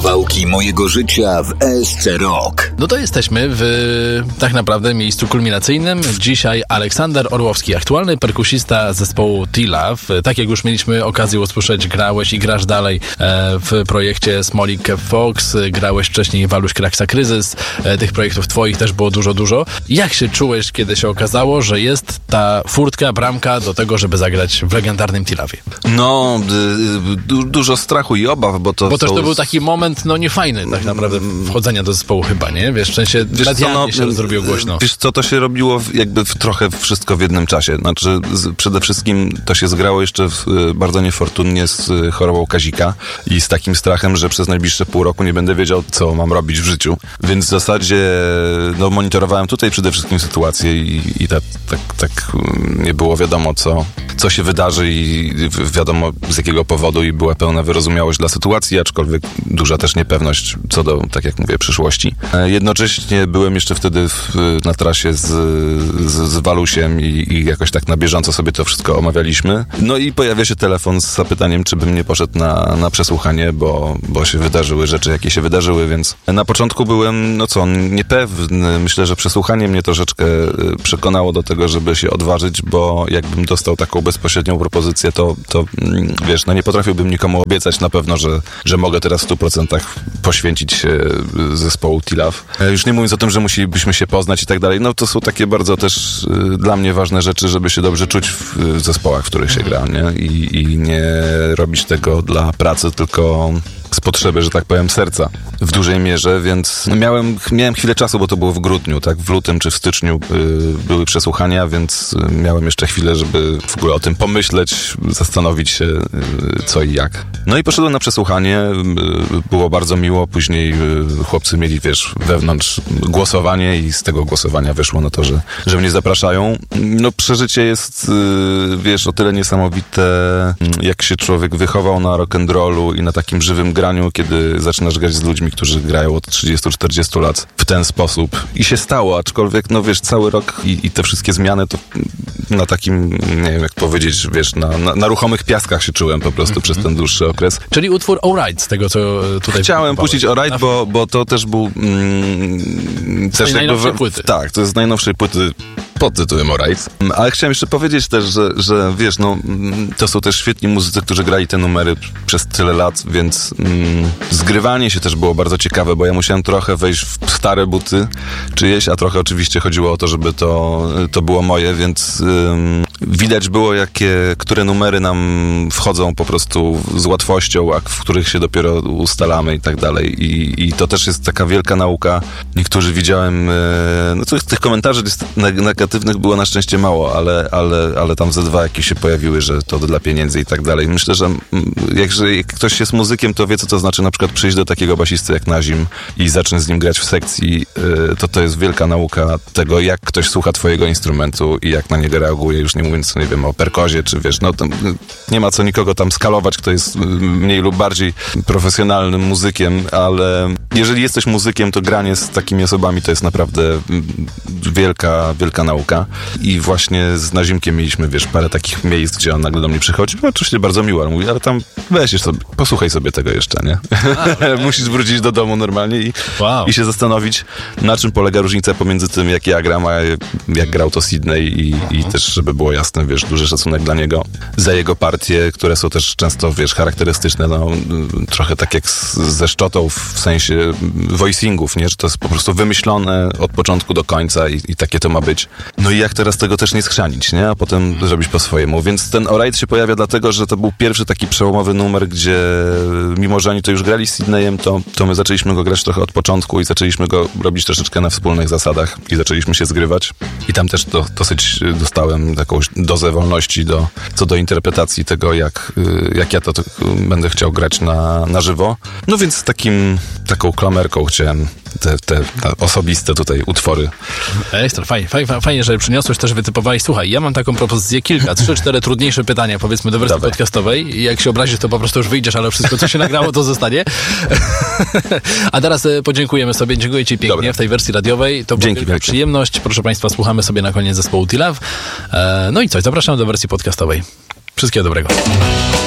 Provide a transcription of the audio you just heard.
Kawałki mojego życia w ESC Rock. No to jesteśmy w tak naprawdę miejscu kulminacyjnym. Dzisiaj Aleksander Orłowski, aktualny perkusista zespołu T-Love. Tak jak już mieliśmy okazję usłyszeć, grałeś i grasz dalej w projekcie Smolik Fox, grałeś wcześniej Waluś Kraksa Kryzys. Tych projektów twoich też było dużo. Jak się czułeś, kiedy się okazało, że jest ta furtka, bramka do tego, żeby zagrać w legendarnym T-Love'ie? No, dużo strachu i obaw, bo też to był taki moment, no niefajny tak naprawdę wchodzenia do zespołu chyba, nie? Wiesz, w sensie medialnie się zrobiło głośno. Wiesz co, to się robiło jakby trochę wszystko w jednym czasie. Znaczy, przede wszystkim to się zgrało jeszcze bardzo niefortunnie z chorobą Kazika i z takim strachem, że przez najbliższe pół roku nie będę wiedział, co mam robić w życiu. Więc w zasadzie monitorowałem tutaj przede wszystkim sytuację i tak nie było wiadomo, co się wydarzy i wiadomo z jakiego powodu i była pełna wyrozumiałość dla sytuacji, aczkolwiek duża też niepewność co do, tak jak mówię, przyszłości. Jednocześnie byłem jeszcze wtedy na trasie z Walusiem i jakoś tak na bieżąco sobie to wszystko omawialiśmy. No i pojawia się telefon z zapytaniem, czy bym nie poszedł na przesłuchanie, bo się wydarzyły rzeczy, jakie się wydarzyły, więc na początku byłem, niepewny. Myślę, że przesłuchanie mnie troszeczkę przekonało do tego, żeby się odważyć, bo jakbym dostał taką bezpośrednią propozycję, to wiesz, nie potrafiłbym nikomu obiecać na pewno, że mogę teraz w 100% poświęcić się zespołu T-Love. Już nie mówiąc o tym, że musielibyśmy się poznać i tak dalej. No to są takie bardzo też dla mnie ważne rzeczy, żeby się dobrze czuć w zespołach, w których się gra, nie? I nie robić tego dla pracy, tylko z potrzeby, że tak powiem, serca w dużej mierze, więc miałem chwilę czasu, bo to było w grudniu, tak? W lutym czy w styczniu były przesłuchania, więc miałem jeszcze chwilę, żeby w ogóle o tym pomyśleć, zastanowić się co i jak. No i poszedłem na przesłuchanie, było bardzo miło, później chłopcy mieli, wiesz, wewnątrz głosowanie i z tego głosowania wyszło na to, że mnie zapraszają. No przeżycie jest, wiesz, o tyle niesamowite, jak się człowiek wychował na rock'n'rollu i na takim żywym graniu, kiedy zaczynasz grać z ludźmi, którzy grają od 30-40 lat w ten sposób. I się stało, aczkolwiek, no wiesz, cały rok i te wszystkie zmiany to na takim, nie wiem jak powiedzieć, wiesz, na ruchomych piaskach się czułem po prostu przez ten dłuższy okres. Czyli utwór Alright, z tego co tutaj chciałem puścić Alright, bo to też był też najnowszej płyty. Tak, to jest z najnowszej płyty pod tytułem Alright. Ale chciałem jeszcze powiedzieć też, że wiesz, to są też świetni muzycy, którzy grali te numery przez tyle lat, więc zgrywanie się też było bardzo ciekawe, bo ja musiałem trochę wejść w stare buty czyjeś, a trochę oczywiście chodziło o to, żeby to było moje, więc widać było, które numery nam wchodzą po prostu z łatwością, a w których się dopiero ustalamy i tak dalej. I to też jest taka wielka nauka. Niektórzy widziałem, tych komentarzy negatywnych było na szczęście mało, ale tam ze dwa jakieś się pojawiły, że to dla pieniędzy i tak dalej. Myślę, że jak ktoś jest muzykiem, to wie, co to znaczy na przykład przyjść do takiego basisty jak Nazim i zacząć z nim grać w sekcji, to jest wielka nauka tego, jak ktoś słucha twojego instrumentu i jak na niego reaguje, już nie mówiąc, nie wiem, o perkozie, czy wiesz, nie ma co nikogo tam skalować, kto jest mniej lub bardziej profesjonalnym muzykiem, ale jeżeli jesteś muzykiem, to granie z takimi osobami to jest naprawdę wielka nauka. I właśnie z Nazimkiem mieliśmy, wiesz, parę takich miejsc, gdzie on nagle do mnie przychodzi, oczywiście bardzo miło, ale mówi, ale tam weź sobie, posłuchaj sobie tego jeszcze, nie? Musisz wrócić do domu normalnie i się zastanowić, na czym polega różnica pomiędzy tym, jak ja gram, a jak grał to Sydney i też, żeby było jasne, wiesz, duży szacunek dla niego, za jego partie, które są też często, wiesz, charakterystyczne, trochę tak jak ze Szczotą w sensie voicingów, nie? Że to jest po prostu wymyślone od początku do końca i takie to ma być. No i jak teraz tego też nie schrzanić, nie? A potem zrobić po swojemu. Więc ten Alright się pojawia dlatego, że to był pierwszy taki przełomowy numer, gdzie mimo, że oni to już grali z Sydneyem, to my zaczęliśmy go grać trochę od początku i zaczęliśmy go robić troszeczkę na wspólnych zasadach i zaczęliśmy się zgrywać. I tam też dosyć dostałem taką dozę wolności co do interpretacji tego, jak ja to będę chciał grać na żywo. No więc taką klamerką chciałem te osobiste tutaj utwory. Ekstra, fajnie, że przyniosłeś, też wytypowałeś. Słuchaj, ja mam taką propozycję, 3-4 trudniejsze pytania, powiedzmy, do wersji podcastowej. I jak się obrazisz, to po prostu już wyjdziesz, ale wszystko, co się nagrało, to zostanie. A teraz podziękujemy sobie, dziękuję ci pięknie w tej wersji radiowej. To była wielka przyjemność. Proszę Państwa, słuchamy sobie na koniec zespołu T-Love. No i coś, zapraszam do wersji podcastowej. Wszystkiego dobrego.